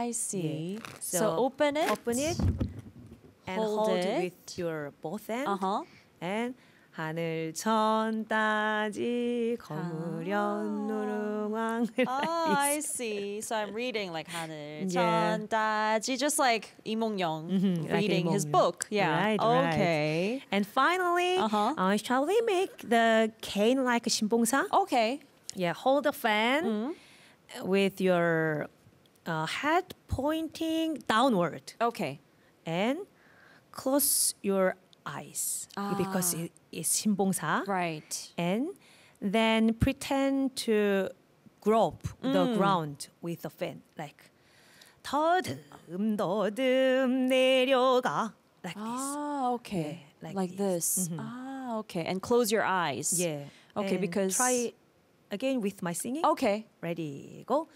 I see. Yeah. So open it. Open it and hold it. with your both hands. Uh-huh. And 하늘 천 따지 거무련 누룽왕. Oh, I see. So I'm reading like 하늘 Yeah. 천 따지, just like Lee Mong-young like reading Lee his Mong-young. book. Yeah. Right, okay. And finally, shall we make the cane like 신봉사? Okay. Yeah, hold the fan with your head pointing downward. Okay. And close your eyes because it is 신봉사. Right. And then pretend to grope the ground with the fan, like 더듬 더듬 내려가, like this. Ah, okay. Yeah, like this. Ah, okay. And close your eyes. Yeah. Okay, And because try again with my singing. Okay. Ready, go.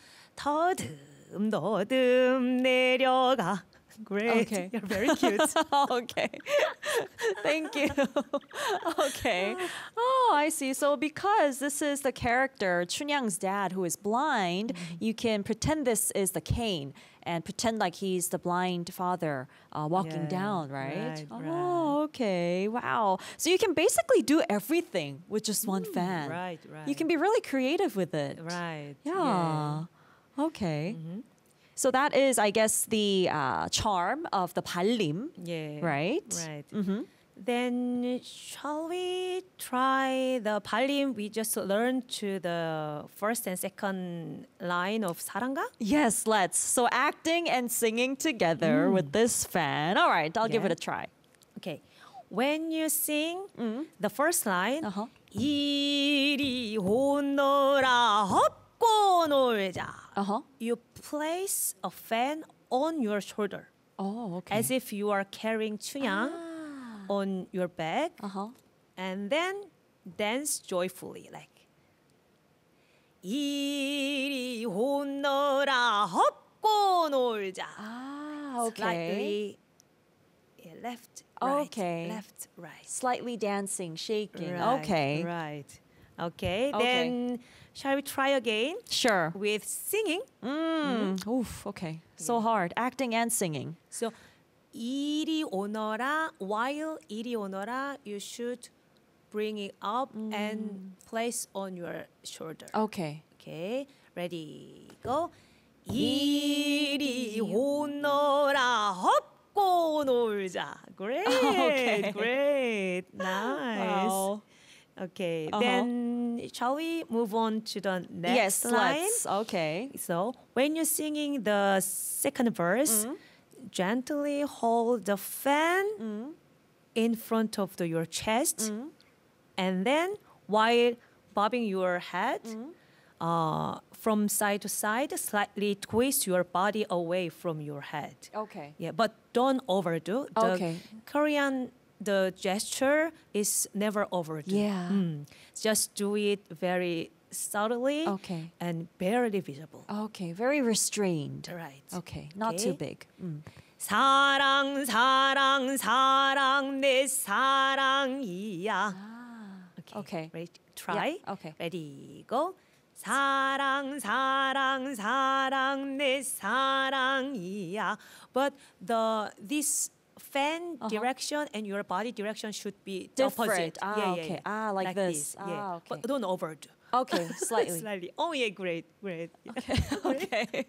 더듬 더듬 내려가. Great. Okay. You're very cute. Okay. Thank you. Okay. Oh, I see. So because this is the character, Chunyang's dad, who is blind, you can pretend this is the cane and pretend like he's the blind father walking Yeah, down, right? right, Okay. Wow. So you can basically do everything with just one fan. Right. You can be really creative with it. Right. Yeah. Okay. So that is, I guess, the charm of the 발림, Yeah. right? Right. Then shall we try the 발림 we just learned to the first and second line of 사랑가? Yes, let's. So acting and singing together with this fan. All right, I'll give it Yeah. a try. Okay. When you sing the first line, 이리 오너라 헛고 놀자. You place a fan on your shoulder. Oh, okay. As if you are carrying 춘향 on your back, and then dance joyfully, like 이리 오너라 헛고 놀자. Okay. Slightly left, right, Okay. left, right. Slightly dancing, shaking. Right, Okay. Right. Okay. Okay. Then shall we try again Sure. with singing? Oof, okay. So hard. Acting and singing. So 이리 오너라, while 이리 오너라, you should bring it up and place on your shoulder. Okay. Okay, ready, go. 이리 오너라 헛고 놀자. Great, Okay. great, nice. Wow. Okay, then shall we move on to the next Yes, line? let's. Okay. So when you're singing the second verse, gently hold the fan in front of your chest, and then while bobbing your head from side to side, slightly twist your body away from your head. Okay. Yeah, but don't overdo. Okay. The gesture is never overdue. Yeah. Just do it very subtly Okay. and barely visible. Okay. Very restrained. Right. Okay. Not too big. 사랑 사랑 사랑 내 사랑이야. Okay. Ready? Try. Yeah, okay. Ready, go. 사랑 사랑 사랑 내 사랑이야. But this fan direction and your body direction should be Different. opposite. Ah, okay. Ah, like this. Yeah. Ah, okay. But don't overdo. Okay, slightly. Slightly. Oh yeah, great. Yeah. Okay.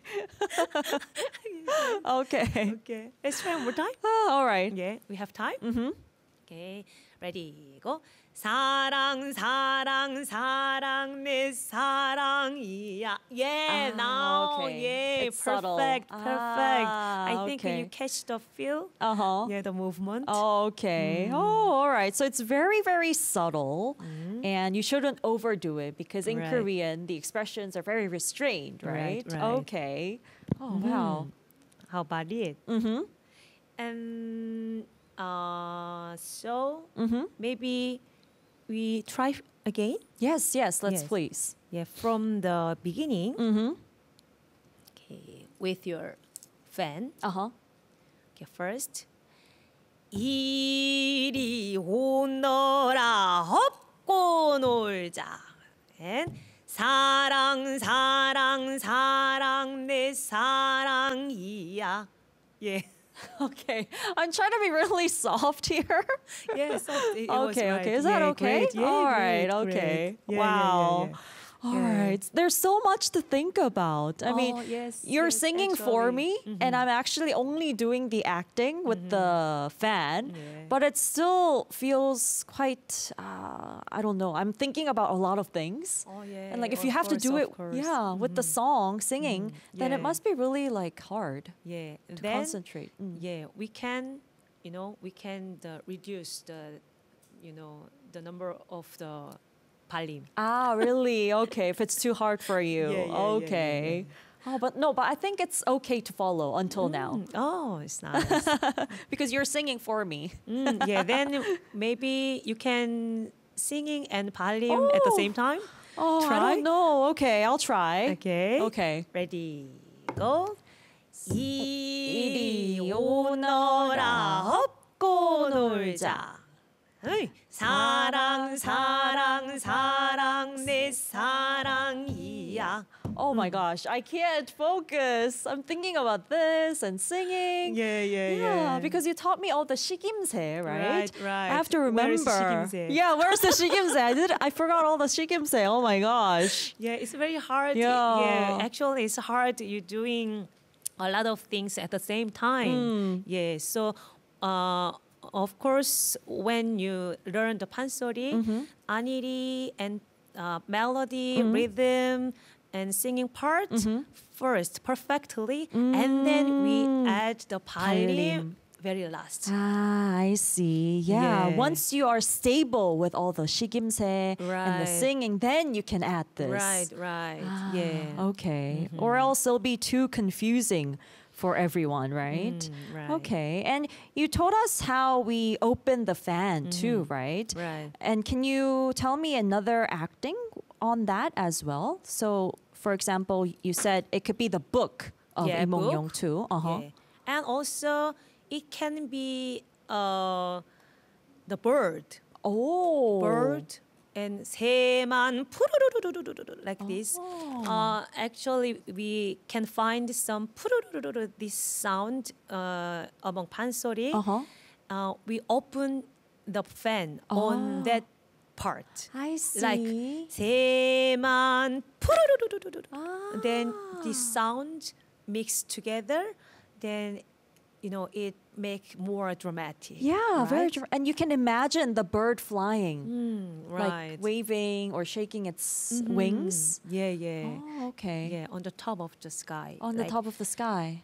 Okay. Okay. Let's try one more time. All right. Yeah, we have time. Okay, ready, go. 사랑 사랑 사랑 내 사랑이야. Yeah, now, okay. yeah, It's subtle. perfect. I think okay. you catch the feel. Uh-huh. The movement. Okay. Oh, all right. So it's very, very subtle, and you shouldn't overdo it because in Right. Korean the expressions are very restrained, right? Right. Okay. Oh wow. How about it? And so maybe we try again. Yes. Let's Yes. please. Yeah, from the beginning. Okay, with your fan. Okay, first. 이리 오너라 헛고 놀자. And 사랑 사랑 사랑 내 사랑이야. Yeah. Okay, I'm trying to be really soft here. Yes. It was Okay, right. okay. Is that Yeah, okay? great. Yeah, All great, right, great. okay. Yeah, Wow. yeah. All Yeah. right. There's so much to think about. I mean, Oh, yes, you're yes, singing for actually. me, and I'm actually only doing the acting with the fan, Yeah. but it still feels quite, I don't know. I'm thinking about a lot of things. Oh, yeah. And like if of you have to course, do of it, course. yeah, with the song, singing, then it Yeah. must be really like hard Yeah. to Then, concentrate. yeah, we can, we can reduce the number of the 발림. Ah, really? Okay, if it's too hard for you. Yeah, yeah, yeah, Okay. Oh, but no, but I think it's okay to follow until now Oh, it's nice. because you're singing for me. Yeah, then maybe you can singing and 발림 at the same time. Oh, I Try? don't know. Okay, I'll try. Okay. Okay. Ready, go. 이리 이리 오너라 오너라 헛고 놀자. 어이, 사랑 사랑 사랑 내 사랑이야. Oh my gosh, I can't focus. I'm thinking about this and singing. Yeah, because you taught me all the shigimse, right? Right, right. I have to Where is remember. shigimse? Yeah, where's the shigimse? I forgot all the shigimse. Oh my gosh. Yeah, it's very hard. Yeah. Actually, it's hard. You're doing a lot of things at the same time. Yeah, so of course, when you learn the pansori, aniri and melody, rhythm, and singing part first perfectly, and then we add the 발림. 발림 very last. Ah, I see. Yeah. Yeah. Once you are stable with all the shigimse and the Right. singing, then you can add this. Right. Ah, Yeah. Okay. Or else it'll be too confusing for everyone, right? right. Okay. And you told us how we open the fan too, right? Right. And can you tell me another acting on that as well? So, for example, you said it could be the book of Yeah, Lee Mong-yong book. too. Uh-huh. Yeah. And also, it can be the bird. Oh. Bird and 새만 푸르르르르르르 like this. Actually, we can find some 푸르르르르 this sound among pansori. Uh-huh. We open the fan on that part. I see. Like 새만 푸르르르르르. Then the sound mixed together, then it make more dramatic. Yeah, very right? true. And you can imagine the bird flying, Right. like waving or shaking its wings. Yeah. Oh, okay. Yeah, on the top of the sky. On the top of the sky.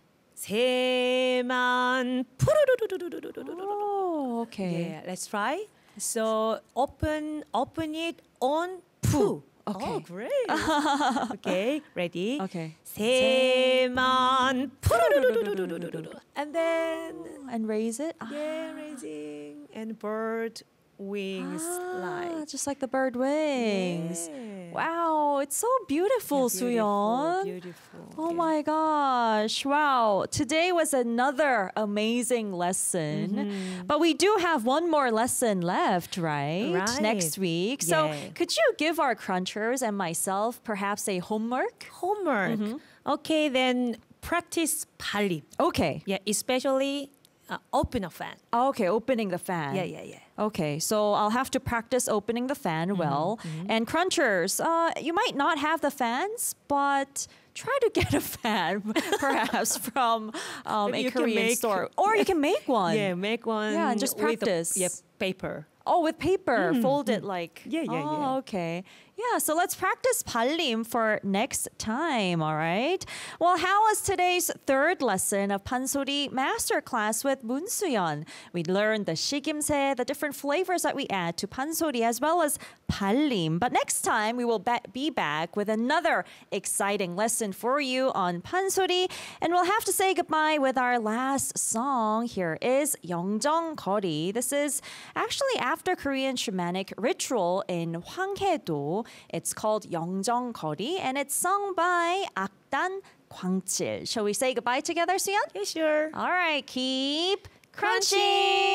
새만 푸르르르르르르르르. Oh, okay. Yeah, let's try. So open it on 푸. Okay. Oh, great. Okay, ready? Okay. 새만 푸르르르르르르르. And then And raise it. yeah, raising and bird wings like. Just like the bird wings. Yeah. Wow, it's so beautiful, Suyeon. Beautiful. Oh my gosh. Wow. Today was another amazing lesson. But we do have one more lesson left, right? Right. Next week. So Yeah. could you give our crunchers and myself perhaps a homework? Homework. Okay, then practice 발림. Okay. Yeah, especially open a fan. Okay, opening the fan. Yeah. Okay, so I'll have to practice opening the fan well. And crunchers, you might not have the fans, but try to get a fan, perhaps from Maybe a you can Korean make- store, or you can make one. Yeah, make one. Yeah, and just with practice. paper. Oh, with paper, fold it like. Yeah. Oh, okay. Yeah, so let's practice 발림 for next time, all right? Well, how was today's third lesson of Pansori Masterclass with Moon Suyeon? We learned the shigimse, the different flavors that we add to pansori, as well as 발림. But next time, we will be back with another exciting lesson for you on pansori. And we'll have to say goodbye with our last song. Here is 영정거리. This is actually after Korean shamanic ritual in Hwanghae-do. It's called 영정거리, and it's sung by 악단 광칠. Shall we say goodbye together, Suyeon? Yeah, sure. All right, keep crunching.